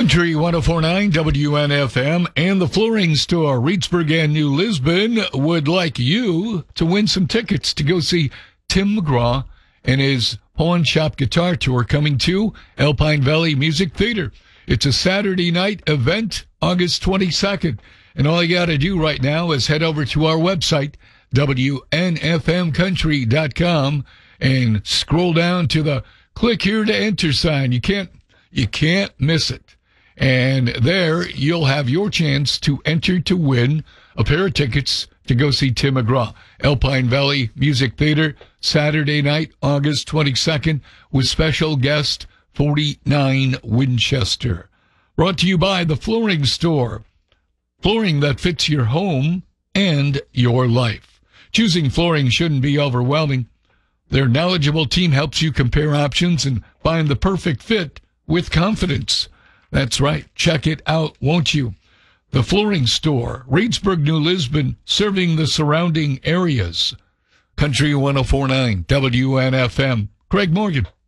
Country 104.9 WNFM and the Flooring Store, Reedsburg and New Lisbon, would like you to win some tickets to go see Tim McGraw and his Pawn Shop Guitar Tour coming to Alpine Valley Music Theater. It's a Saturday night event, August 22nd. And all you got to do right now is head over to our website, WNFMcountry.com, and scroll down to the click here to enter sign. You can't miss it. And there you'll have your chance to enter to win a pair of tickets to go see Tim McGraw. Alpine Valley Music Theater, Saturday night, August 22nd, with special guest 49 Winchester. Brought to you by the Flooring Store. Flooring that fits your home and your life. Choosing flooring shouldn't be overwhelming. Their knowledgeable team helps you compare options and find the perfect fit with confidence. That's right. Check it out, won't you? The Flooring Store, Reedsburg, New Lisbon, serving the surrounding areas. Country 104.9 WNFM. Craig Morgan.